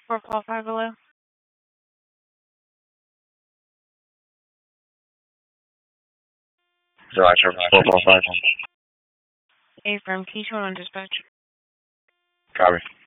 4 call 5 below. Roger, 445. Affirm, can you turn on dispatch? Copy.